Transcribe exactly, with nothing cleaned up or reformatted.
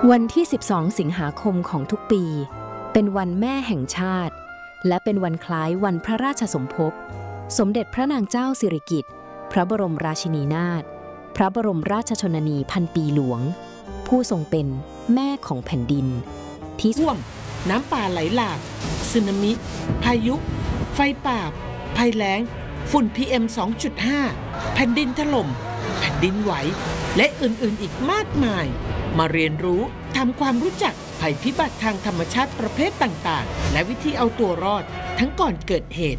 วันที่สิบสองสิงหาคมของทุกปีเป็นวันแม่แห่งชาติและเป็นวันคล้ายวันพระราชสมภพสมเด็จพระนางเจ้าสิริกิติ์พระบรมราชินีนาถพระบรมราชชนนีพันปีหลวงผู้ทรงเป็นแม่ของแผ่นดินที่ท่วมน้ำป่าไหลหลากสึนามิพายุไฟป่าภัยแล้งฝุ่น พี เอ็ม สองจุดห้า แผ่นดินถล่มแผ่นดินไหวและอื่นๆอีกมากมายมาเรียนรู้ทำความรู้จักภัยพิบัติทางธรรมชาติประเภทต่างๆและวิธีเอาตัวรอดทั้งก่อนเกิดเหตุ